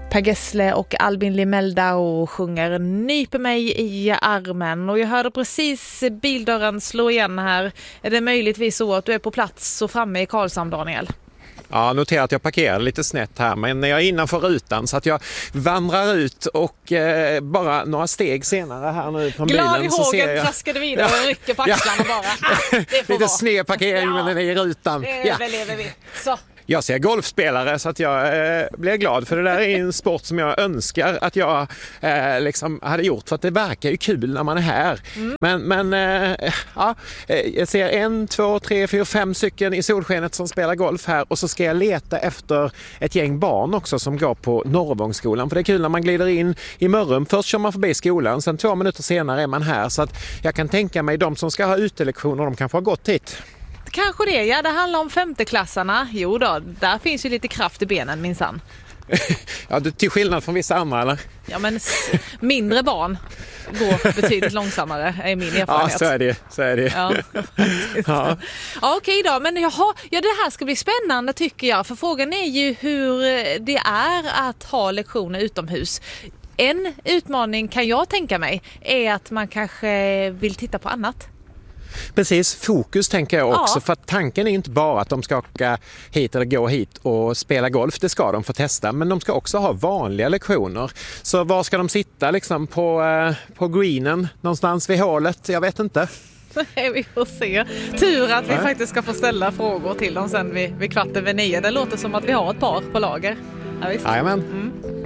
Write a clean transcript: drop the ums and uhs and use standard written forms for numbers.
Per Gessle och Albin Limeldau sjunger Nyper mig i armen. Och jag hörde precis bildörren slå igen här. Är det möjligtvis så att du är på plats så framme i Karlshamn, Daniel? Ja, notera att jag parkerar lite snett här, men jag är innanför rutan så att jag vandrar ut och bara några steg senare här nu från bilen Glad i så ser hågen jag... traskade vidare och rycker på axlarna bara. Det får lite vara. sned parkering men den är i rutan. Det överlever vi. Så. Jag ser golfspelare så att jag blir glad för det där är en sport som jag önskar att jag liksom hade gjort för att det verkar ju kul när man är här. Men jag ser 1, 2, 3, 4, 5 stycken i solskenet som spelar golf här och så ska jag leta efter ett gäng barn också som går på Norrvångsskolan för det är kul när man glider in i Mörrum. Först kör man förbi skolan, sen 2 minuter senare är man här så att jag kan tänka mig de som ska ha utelektioner de kanske har gått hit. Kanske det, ja. Det handlar om femteklassarna. Jo då, där finns ju lite kraft i benen minsann. Ja, till skillnad från vissa andra, eller? Ja, men mindre barn går betydligt långsammare, är min erfarenhet. Ja, så är det. Ja, ja. Ja, okej då. Men det här ska bli spännande tycker jag. För frågan är ju hur det är att ha lektioner utomhus. En utmaning kan jag tänka mig är att man kanske vill titta på annat. Precis, fokus tänker jag också för att tanken är inte bara att de ska åka hit eller gå hit och spela golf, det ska de få testa, men de ska också ha vanliga lektioner. Så var ska de sitta liksom på greenen någonstans vid hålet? Jag vet inte. Vi får se. Tur att vi faktiskt ska få ställa frågor till dem sen vid 8:15. Det låter som att vi har ett par på lager. Ja, visst. Jajamän.